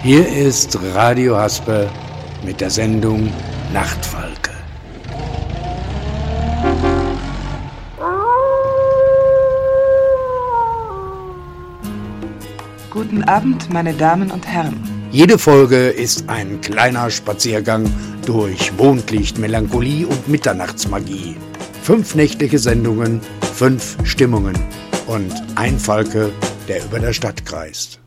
Hier ist Radio Haspe mit der Sendung Nachtfalke. Guten Abend, meine Damen und Herren. Jede Folge ist ein kleiner Spaziergang durch Mondlicht, Melancholie und Mitternachtsmagie. 5 nächtliche Sendungen, 5 Stimmungen und ein Falke, der über der Stadt kreist.